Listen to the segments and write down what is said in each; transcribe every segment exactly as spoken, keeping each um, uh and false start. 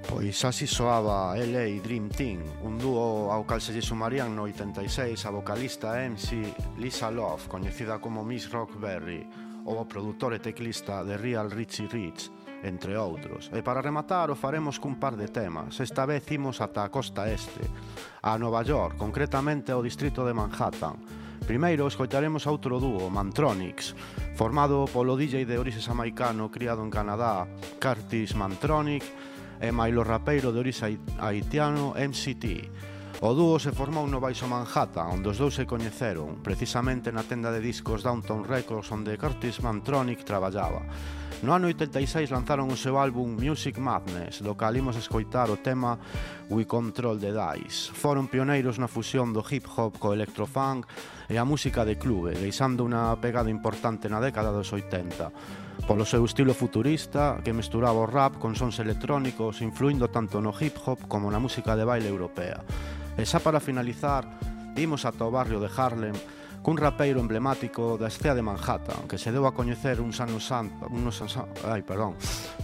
Pois así soaba L A Dream Team, un dúo ao cal se lle sumarían no oitenta e seis a vocalista e M C Lisa Love, coñecida como Miss Rockberry, ou o produtor e teclista de Real Richie Rich, entre outros. E para rematar o faremos cun par de temas. Esta vez imos ata a costa este, a Nova York, concretamente ao distrito de Manhattan. Primeiro escoitaremos outro dúo, Mantronix, formado polo D J de orixe xamaicano criado en Canadá, Curtis Mantronic, e mailo rapeiro de orixe haitiano M C T. O dúo se formou no Baixo Manhattan, onde os dous se coñeceron, precisamente na tenda de discos Downtown Records onde Curtis Mantronic traballaba. No ano oitenta e seis lanzaron o seu álbum Music Madness, do cal imos escoitar o tema We Control the Dice. Foron pioneiros na fusión do hip hop co electrofunk e a música de clube, deixando unha pegada importante na década dos oitenta. Polo seu estilo futurista, que mesturaba o rap con sons electrónicos, influindo tanto no hip hop como na música de baile europea. E xa para finalizar, imos ata o barrio de Harlem, cun rapeiro emblemático da escena de Manhattan, que se deu a coñecer uns anos antes, unos ai, perdón.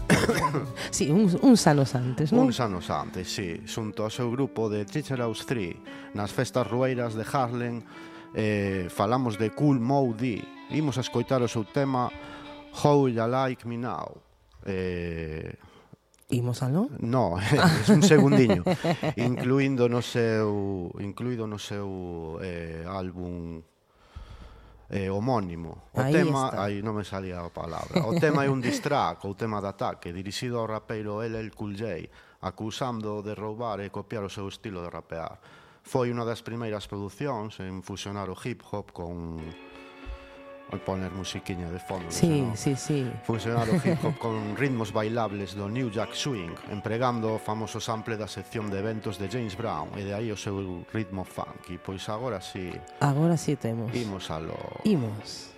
Sí, uns, uns anos antes, non? Uns anos antes, sí, xunto ao seu grupo de Treacherous Three, nas festas rueiras de Harlem, eh, falamos de Kool Moe Dee. Imos a escoitar o seu tema How You Like Me Now. Eh... Imos aló? No, é un segundiño. Incluindo no seu, incluído no seu eh, álbum eh, homónimo. O aí tema, está. aí non me salía a palabra. O tema é un diss track, ou tema de ataque, dirixido ao rapeiro L L Cool J, acusando de roubar e copiar o seu estilo de rapear. Foi unha das primeiras producións en fusionar o hip hop con... Al poner musiquiña de fondo. Sí, ¿no? sí, sí. Fusionar o hip hop con ritmos bailables do New Jack Swing, empregando o famoso sample da sección de eventos de James Brown, e de aí o seu ritmo funky. Pois agora sí. Agora sí temos. Imos a lo... Imos.